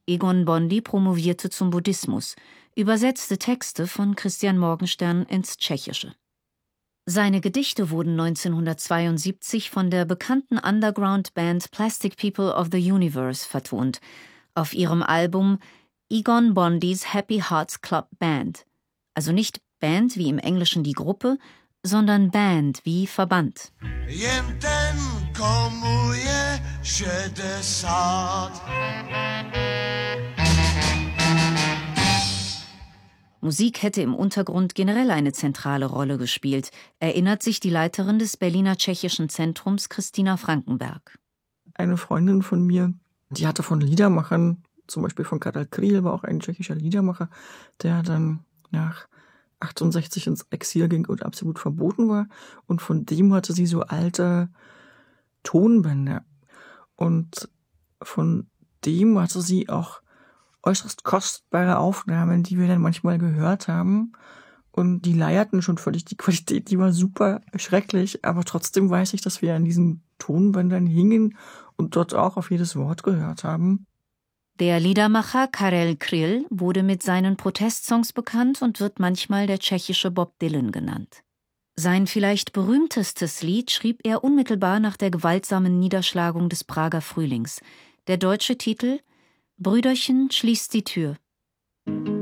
Egon Bondy promovierte zum Buddhismus, übersetzte Texte von Christian Morgenstern ins Tschechische. Seine Gedichte wurden 1972 von der bekannten Underground-Band Plastic People of the Universe vertont, auf ihrem Album Egon Bondys Happy Hearts Club Band. Also nicht Band wie im Englischen die Gruppe, sondern Band wie Verband. Jen ten, komu je 60. Musik hätte im Untergrund generell eine zentrale Rolle gespielt, erinnert sich die Leiterin des Berliner Tschechischen Zentrums Christina Frankenberg. Eine Freundin von mir, die hatte von Liedermachern, zum Beispiel von Karel Kryl, war auch ein tschechischer Liedermacher, der dann nach 68 ins Exil ging und absolut verboten war. Und von dem hatte sie so alte Tonbänder. Und von dem hatte sie auch äußerst kostbare Aufnahmen, die wir dann manchmal gehört haben. Und die leierten schon völlig, die Qualität, die war super schrecklich. Aber trotzdem weiß ich, dass wir an diesen Tonbändern hingen und dort auch auf jedes Wort gehört haben. Der Liedermacher Karel Kryl wurde mit seinen Protestsongs bekannt und wird manchmal der tschechische Bob Dylan genannt. Sein vielleicht berühmtestes Lied schrieb er unmittelbar nach der gewaltsamen Niederschlagung des Prager Frühlings. Der deutsche Titel »Brüderchen, schließt die Tür«.